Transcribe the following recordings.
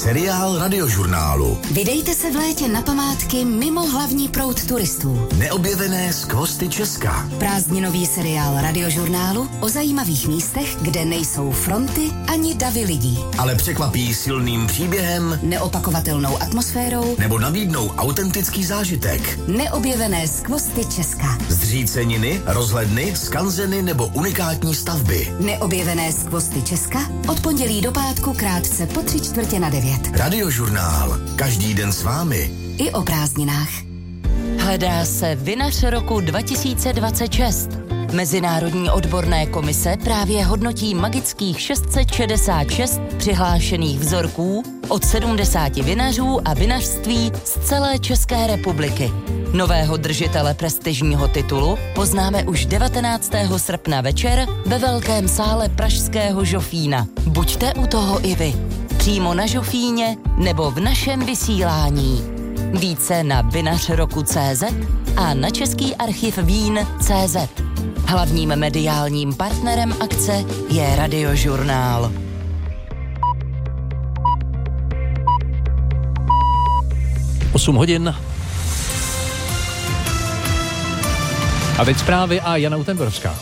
Seriál Radiožurnálu. Vydejte se v létě na památky mimo hlavní proud turistů. Neobjevené skvosty Česka. Prázdninový seriál Radiožurnálu o zajímavých místech, kde nejsou fronty ani davy lidí. Ale překvapí silným příběhem, neopakovatelnou atmosférou nebo nabídnou autentický zážitek. Neobjevené skvosty Česka. Zříceniny, rozhledny, skanzeny nebo unikátní stavby. Neobjevené skvosty Česka od pondělí do pátku krátce po 8:45. Radiožurnál. Každý den s vámi. I o prázdninách. Hledá se vinař roku 2026. Mezinárodní odborné komise právě hodnotí magických 666 přihlášených vzorků od 70 vinařů a vinařství z celé České republiky. Nového držitele prestižního titulu poznáme už 19. srpna večer ve velkém sále pražského Žofína. Buďte u toho i vy. Přímo na Žofíně nebo v našem vysílání. Více na vinařroku.cz a na Český archiv vín.cz. Hlavním mediálním partnerem akce je Radiožurnál. Osm hodin. A teď zprávy a Jana Utenbrovská.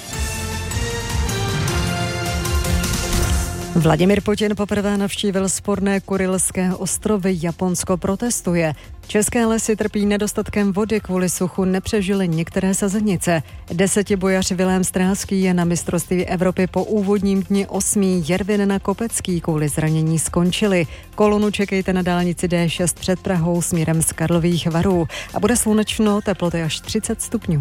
Vladimír Putin poprvé navštívil sporné Kurylské ostrovy. Japonsko protestuje. České lesy trpí nedostatkem vody, kvůli suchu nepřežily některé sazenice. 10bojař Vilém Stráský je na mistrovství Evropy po úvodním dni 8. Jervin Kopecký kvůli zranění skončili. Kolonu čekejte na dálnici D6 před Prahou směrem z Karlových Varů. A bude slunečno, teploty až 30 stupňů.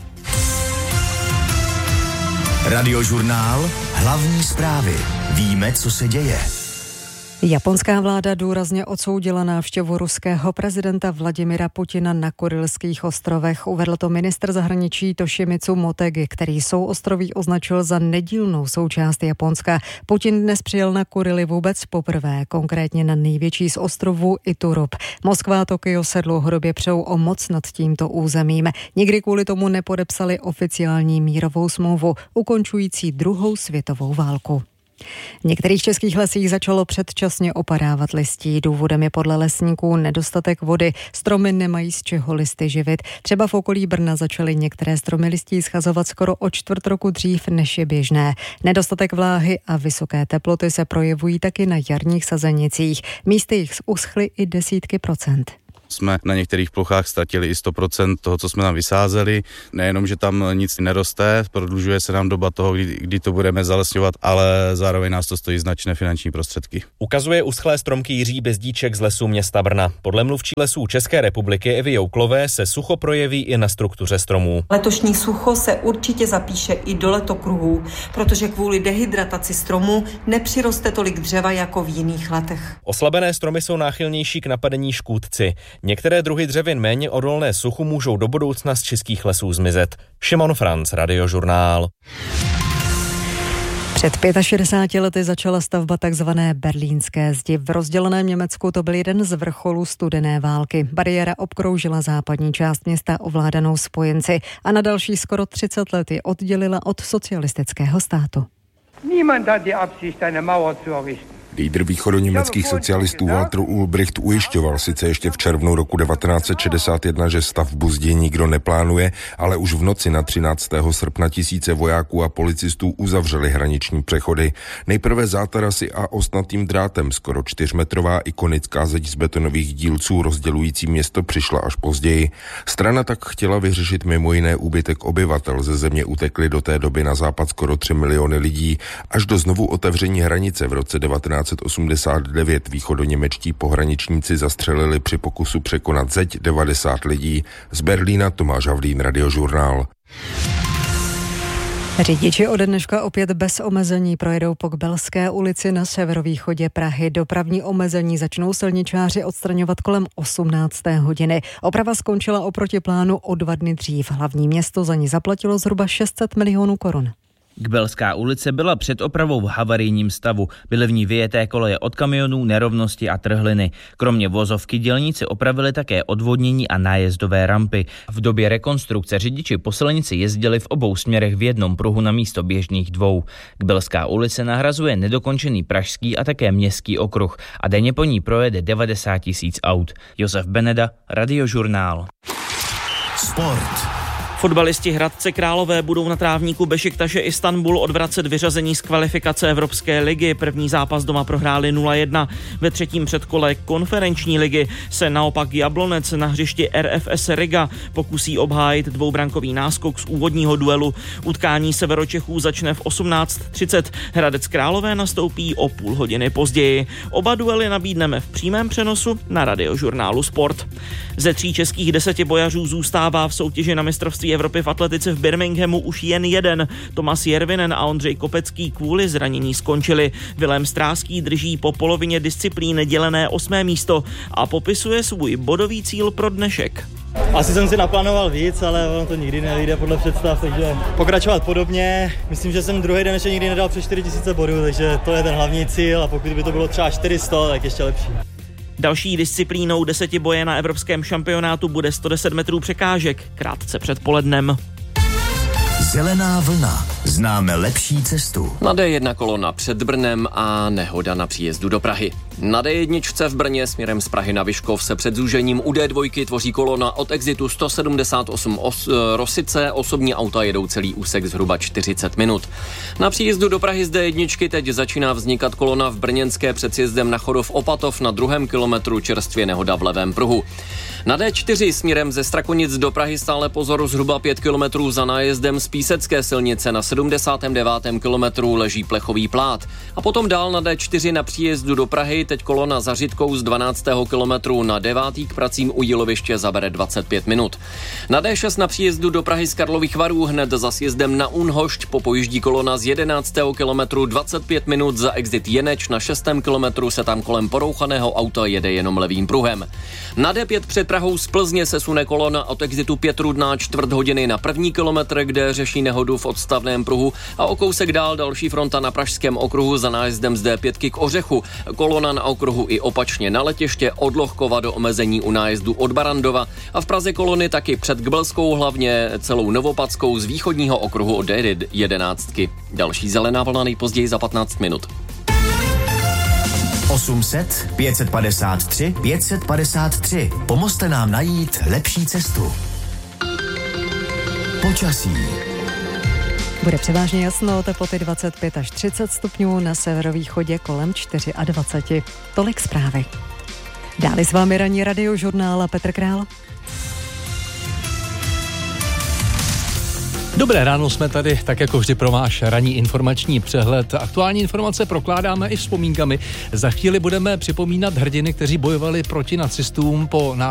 Radiožurnál. Hlavní zprávy. Víme, co se děje. Japonská vláda důrazně odsoudila návštěvu ruského prezidenta Vladimira Putina na Kurylských ostrovech. Uvedl to ministr zahraničí Toshimitsu Motegi, který souostroví označil za nedílnou součást Japonska. Putin dnes přijel na Kurily vůbec poprvé, konkrétně na největší z ostrovů Iturup. Moskva a Tokio se dlouhodobě přou o moc nad tímto územím. Nikdy kvůli tomu nepodepsali oficiální mírovou smlouvu, ukončující druhou světovou válku. V některých českých lesích začalo předčasně opadávat listí. Důvodem je podle lesníků nedostatek vody. Stromy nemají z čeho listy živit. Třeba v okolí Brna začaly některé stromy listí schazovat skoro o čtvrt roku dřív, než je běžné. Nedostatek vláhy a vysoké teploty se projevují taky na jarních sazenicích. Místy jich uschly i desítky procent. Jsme na některých plochách ztratili i 100% toho, co jsme tam vysázeli. Nejenom, že tam nic neroste, prodlužuje se nám doba toho, kdy to budeme zalesňovat, ale zároveň nás to stojí značné finanční prostředky. Ukazuje uschlé stromky Jiří Bezdíček z Lesů města Brna. Podle mluvčí Lesů České republiky Evy Jouklové se sucho projeví i na struktuře stromů. Letošní sucho se určitě zapíše i do letokruhů, protože kvůli dehydrataci stromů nepřiroste tolik dřeva jako v jiných letech. Oslabené stromy jsou náchylnější k napadení škůdci. Některé druhy dřevin méně odolné suchu můžou do budoucna z českých lesů zmizet. Šimon Franc, Radiožurnál. Před 65 lety začala stavba takzvané Berlínské zdi. V rozděleném Německu to byl jeden z vrcholů studené války. Bariéra obkroužila západní část města ovládanou spojenci a na další skoro 30 let ji oddělila od socialistického státu. Niemand hat die Absicht, eine Mauer zu errichten. Lídr východoněmeckých socialistů Walter Ulbricht ujišťoval sice ještě v červnu roku 1961, že stavbu zdi nikdo neplánuje, ale už v noci na 13. srpna tisíce vojáků a policistů uzavřeli hraniční přechody. Nejprve zátarasy a ostnatým drátem, skoro 4metrová ikonická zeď z betonových dílců rozdělující město přišla až později. Strana tak chtěla vyřešit mimo jiné úbytek obyvatel. Ze země utekli do té doby na západ skoro 3 miliony lidí. Až do znovu otevření hranice v roce 1989 východoněmečtí pohraničníci zastřelili při pokusu překonat zeď 90 lidí. Z Berlína Tomáš Havlín, Radiožurnál. Řidiči ode dneška opět bez omezení projedou po Kbelské ulici na severovýchodě Prahy. Dopravní omezení začnou silničáři odstraňovat kolem 18. hodiny. Oprava skončila oproti plánu o 2 dny dřív. Hlavní město za ní zaplatilo zhruba 600 milionů korun. Kbelská ulice byla před opravou v havarijním stavu. Byly v ní vyjeté koleje od kamionů, nerovnosti a trhliny. Kromě vozovky dělníci opravili také odvodnění a nájezdové rampy. V době rekonstrukce řidiči po silnici jezdili v obou směrech v jednom pruhu na místo běžných dvou. Kbelská ulice nahrazuje nedokončený pražský a také městský okruh a denně po ní projede 90 000 aut. Josef Beneda, Radiožurnál. Sport. Fotbalisti Hradce Králové budou na trávníku Bešiktaše Istanbul odvracet vyřazení z kvalifikace Evropské ligy. První zápas doma prohráli 0-1. Ve třetím předkole konferenční ligy se naopak Jablonec na hřišti RFS Riga pokusí obhájit dvoubrankový náskok z úvodního duelu. Utkání Severočechů začne v 18:30. Hradec Králové nastoupí o půl hodiny později. Oba duely nabídneme v přímém přenosu na Radiožurnálu Sport. Ze 3 českých 10 bojařů zůstává v soutěži na mistrovství Evropy v atletice v Birminghamu už jen jeden. Tomas Jervinen a Ondřej Kopecký kvůli zranění skončili. Vilém Stráský drží po polovině disciplíny dělené 8. místo a popisuje svůj bodový cíl pro dnešek. Asi jsem si naplánoval víc, ale ono to nikdy nevyjde podle představ, takže pokračovat podobně. Myslím, že jsem druhý den ještě nikdy nedal přes 4000 bodů, takže to je ten hlavní cíl a pokud by to bylo třeba 400, tak ještě lepší. Další disciplínou 10 boje na evropském šampionátu bude 110 metrů překážek, krátce před polednem. Zelená vlna. Známe lepší cestu. Na D1 kolona před Brnem a nehoda na příjezdu do Prahy. Na D1 v Brně směrem z Prahy na Vyškov se před zúžením u D2 tvoří kolona od exitu 178 Rosice. Osobní auta jedou celý úsek zhruba 40 minut. Na příjezdu do Prahy z D1 teď začíná vznikat kolona v Brněnské před sjezdem na Chodov Opatov na 2. kilometru čerstvě nehoda v levém pruhu. Na D4 směrem ze Strakonic do Prahy stále pozor zhruba 5 kilometrů za nájezdem z Písecké silnice na 79. kilometru leží plechový plát. A potom dál na D4 na příjezdu do Prahy teď kolona za Řitkou z 12. kilometru na 9. k pracím u Jíloviště zabere 25 minut. Na D6 na příjezdu do Prahy z Karlových Varů hned za sjezdem na Unhošť popojíždí kolona z 11. kilometru 25 minut za exit Jeneč na 6. kilometru se tam kolem porouchaného auta jede jenom levým pruhem. Na D5 před Prahou z Plzně se sune kolona od exitu Pětrudná čtvrt hodiny na 1. kilometr, kde řeší nehodu v odstavném pruhu a o kousek dál další fronta na pražském okruhu za nájezdem z D5 k Ořechu. Kolona na okruhu i opačně na letiště od Lohkova do omezení u nájezdu od Barandova a v Praze kolony taky před Kbelskou, hlavně celou Novopadskou z východního okruhu od D11. Další zelená vlna nejpozději za 15 minut. 800 553 553. Pomozte nám najít lepší cestu. Počasí. Bude převážně jasno, teploty 25 až 30 stupňů, na severovýchodě kolem 24. Tolik zprávy. Dále s vámi ranní Radiožurnál a Petr Král. Dobré ráno, jsme tady, tak jako vždy pro váš ranní informační přehled. Aktuální informace prokládáme i vzpomínkami. Za chvíli budeme připomínat hrdiny, kteří bojovali proti nacistům po